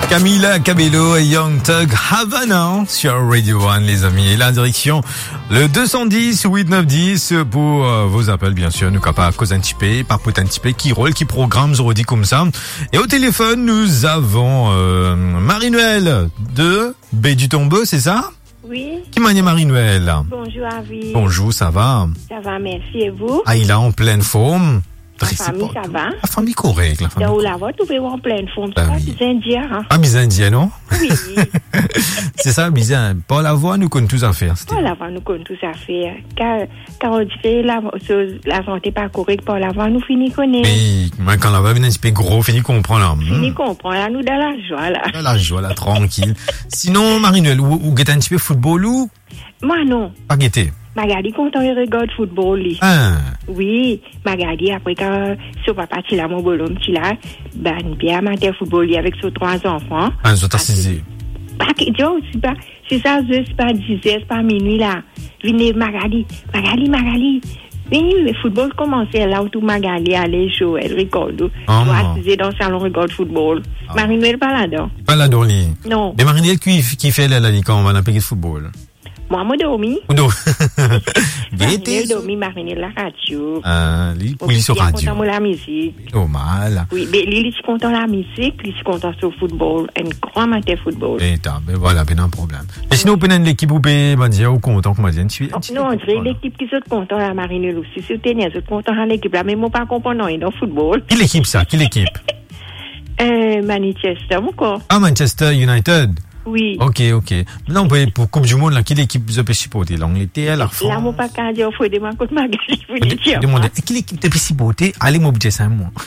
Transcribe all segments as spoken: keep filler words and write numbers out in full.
Camila Cabello et Young Thug Havana sur Radio One, les amis. Et la direction, le deux cent dix, huit neuf dix pour euh, vos appels, bien sûr. Nous capables cause un petit peu, par un petit peu, qui roule, qui programme, je redis comme ça. Et au téléphone, nous avons euh, Marie-Noël de B du Tombeau, c'est ça? Oui. Qui m'a dit Marie-Noël? Bonjour, Avi. Bonjour, ça va? Ça va, merci. Et vous? Ah, il est en pleine forme. La famille, ça va? La famille correcte, la famille. Dans la voie, tu peux en pleine forme. Ah, C'est oui. pas des Indiens, hein? Ah, mes Indiens, non? Oui. C'est ça, bizarre. Pas la voix, nous connaissons tous à faire. Pas la voie, nous connaissons tous à faire. Car, car on dit la, la santé pas correcte, pas la voie, nous finissons connaître. Mais quand la voix vient un petit peu gros, fini comprend là. Fini comprend, là, nous dans la joie, là. Dans la joie, là, tranquille. Sinon, Marie-Noël, ou, ou guette un petit peu football ou? Moi, non. Pas guetter. Magali, quand on regarde football, lui. Ah. Oui, Magali, après, quand son papa, tu l'as, mon bolon, tu l'as, ben, bien, matin football, lui, avec ses trois enfants. Ah, ils ont assisé. Pas que, c'est pas, c'est ça, c'est pas dix heures, c'est pas minuit, là. Venez, Magali, Magali, Magali. Oui, le football commençait là où tout Magali allait jouer, elle regarde. Oh, ou assisé dans le salon, regarde football. Ah. Marie-Noël, pas là-dedans. Pas là dans lit. Non. Mais Marie-Noël, qui, qui fait là, là, quand on va l'appeler de football? Moi, moi, dormi. Ou non? Marie-Noël dormi, Marie-Noël, la radio. Ah, lui, pour lui sur Il est radio. content de la musique. Normal. Oui, mais lui, il est content de la musique, lui, il est content sur le football. Un grand matin football. Et t'as, ben voilà, ben un problème. Mais sinon, on peut une l'équipe où peut, m'a dit, au content, qu'on m'a dit, un petit peu. Non, on dirait l'équipe qui est content, la Marie-Noël aussi. Si vous tenez, vous êtes content à l'équipe, là, mais moi, pas comprendre, non, dans le football. Quelle équipe ça? Quelle équipe? Euh, Manchester, encore. Ah, Manchester United. Oui. Ok, ok. Non, pour Coupe du Monde, là, quelle équipe vous avez supporté? L'Angleterre, la France? Là, mon pas qu'à dire, il faut demander contre Magali, vous le dire. Demandez, quelle équipe t'as supporté? Allez, mon budget, c'est un mois.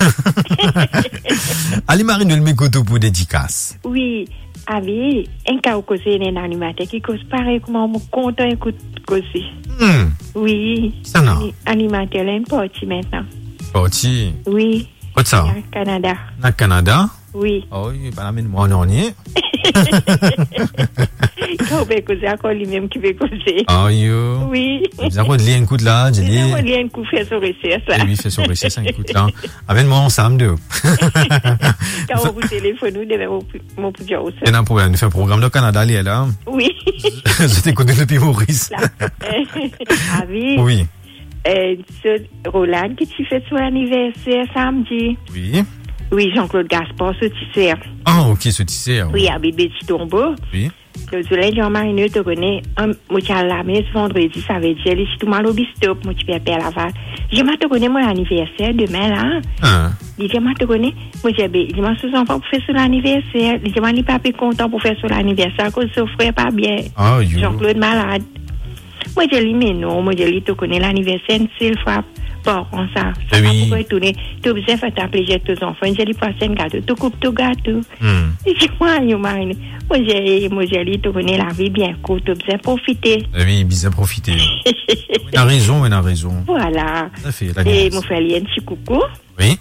Allez, Marie-Noël, mes coteaux pour dédicace. Oui. Avi, un cas où causer un animateur qui cause pareil, comment on content écoute causer. Hmm. Oui. Ça non. Animateur, là, un parti maintenant. Parti. Oui. Quoi de ça? Au Canada. Au Canada? Oui. Oh, oui, bah, là, mais moi, on y est. Quand on peut causer, encore lui-même qui veut causer. Oh, yo. Oui. Vous avez de lien, coup de là, j'ai dit. Vous avez un coup fait sur le C S. Oui, fait sur le C S, un coup de là. Avec moi, ensemble, deux. Quand on vous téléphone, nous devons mon petit aussi. Il y a un problème. Nous faisons un programme de Canada, elle est là. Oui. Je t'écoute depuis Maurice. Ah oui. Oui. Euh, ce Roland, que tu fais son anniversaire samedi. Oui. Oui, Jean-Claude Gaspard, ce tisseur. Ah, ok, ce tisseur. Oui, à bébé du tombeau. Oui. Le soleil, Jean-Marie, te connais. Moi, tu as la messe vendredi, ça veut dire, si tout mal au bistop, moi, tu peux appeler à la vache. Je m'en te connais, mon anniversaire demain, là. Ah. Je m'en te connais. Moi, j'ai dit, je m'en suis enfant pour faire son anniversaire. Je m'en ai pas plus content pour faire son anniversaire, cause son frère pas bien. Ah, yo. Jean-Claude malade. Moi, j'ai dit, mais non, moi, j'ai dit, tu connais l'anniversaire, c'est le fois. Bon, on ça. Ça va oui. pouvoir tourner. Tu as besoin de faire ta plaisir à tes enfants. J'ai dit, passe un gâteau. Tu coupes ton gâteau. Hmm. Et je moi, yo, Marine. Moi, j'ai, moi, j'ai dit, tu connais la vie bien courte. Tu as besoin de profiter. Oui, bien profiter. Il a raison, il a raison. Voilà. Ça fait, et mon frère, un petit coucou. Oui.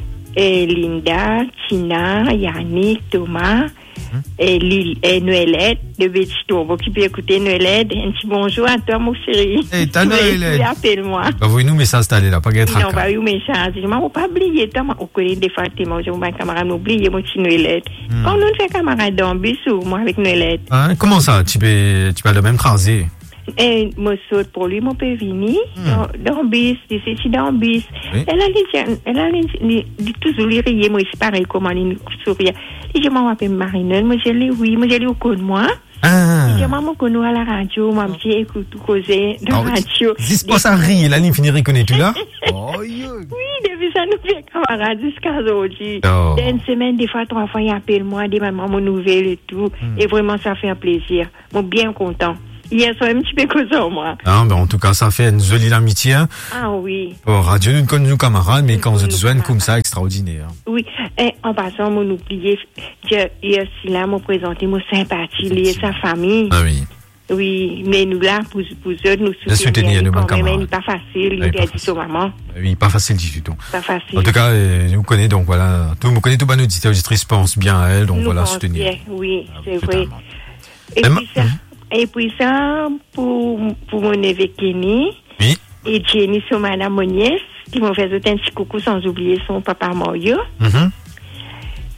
Et Linda, Tina, Yannick, Thomas. Hum. Et, Lille, et Noëlette, de petit tombeau qui peut écouter Noëlette. Un petit bonjour à toi, mon chéri. Et t'as Noëlette. Appelle-moi. Bah, vous nous, mais ça, installé là, pas gâte. Non, bah, oui, mais ça, je m'en pas oublié. On connaît des fois, j'ai mon camarade oublié, mon petit Noëlette. Hmm. Quand nous fait camarade dans le bus ou moi avec Noëlette. Hein, comment ça? Tu peux, tu peux le même tracé? Et moi, saute pour lui, mon père vini, hmm. dans le bus, c'est dans le bus. Oui. Elle a dit, elle a dit, toujours lui rier, moi, c'est pareil, comment il sourire. Et je m'en rappelle Marinelle, moi, je l'ai, oui, moi, je l'ai au coup de moi. Ah. Je m'en connais à la radio, moi, je écoute tout causer dans la radio. C'est pas ça rire, la ligne finit reconnaître là? Oh, yeah. Oui, depuis ça, nous fait camarades jusqu'à aujourd'hui. Oh. Une semaine, des fois, trois fois, il appelle moi, des mamans, mon nouvelle et tout. Hmm. Et vraiment, ça fait un plaisir. Moi, bien content. Hier soir, un petit peu comme ça, moi. Ah, ben, en tout cas, ça fait une jolie amitié. Ah, oui. Bon, radio, nous connaissons nos camarades, mais quand on se joigne comme ça, extraordinaire. Oui. Et en passant, mon oublié, hier, si là, m'a présenté mon sympathie, lié sa famille. Ah, oui. Oui, mais nous, là, pour, pour eux, nous soutenir. soutenir nos quand même, camarades. il n'est pas facile, il a dit son maman. Oui, pas facile du tout. Pas facile. En tout cas, euh, nous connaissons, donc voilà. Tout, nous connaissons, tout, nos auditeurs, auditrices pensent bien à elle, donc nous voilà, soutenir. Bien, oui, ah, c'est totalement. vrai. Et, et puis ça, et puis ça, pour, pour mon neveu Kenny. Oui. Et Jenny, son madame, mon nièce, qui m'ont fait un petit coucou sans oublier son papa Mario. Mm-hmm.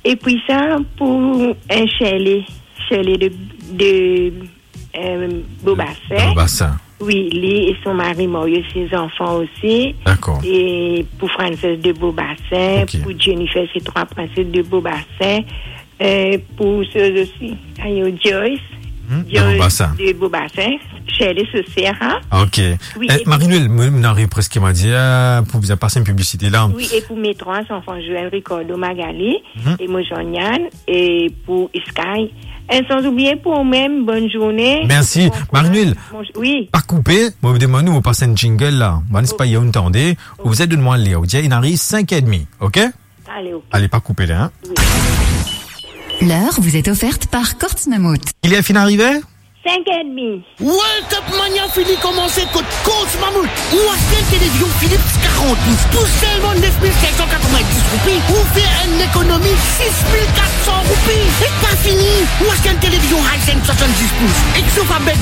Et puis ça, pour un chalet, chalet de, de euh, Beaubassin. Beaubassin. Oui, lui et son mari Maurice, ses enfants aussi. D'accord. Et pour Frances de Beaubassin, Okay. pour Jennifer, ses trois princesses de Beaubassin. Euh, pour ceux aussi, il y a Joyce. Hmm? De Beaubassin. De Beaubassin. Chalet Sierra. Ok. Oui, eh, Marie-Noël, on arrive presque, m'a dit, euh, pour vous passer une publicité là. Oui, et pour mes trois enfants, Joël, Ricardo, Magali, Mhm. et moi, Jean-Yann, et pour Sky. Et sans oublier pour eux-mêmes, bonne journée. Merci. Bon courage. Marie-Noël, Bon, oui. pas coupé, moi, vous demandez, vous passez un jingle là. Moi, n'est-ce pas, il y a un temps, vous êtes de moi, Léo. Il arrive cinq et demi, ok? Allez, ok. Allez, pas couper là, hein. Oui. L'heure vous est offerte par Kortz Mammouth. Il est à fin d'arriver? Cinq et demi. World Cup Mania fini commencer contre Kortz Mammouth. Ou acheter télévision Philips quarante-neuf pour seulement neuf mille cinq cent quatre-vingt-dix roupies. Ou faire une économie six mille quatre cents roupies. Et pas fini. Ou acheter une télévision Hisense soixante-dix pouces. Exofabet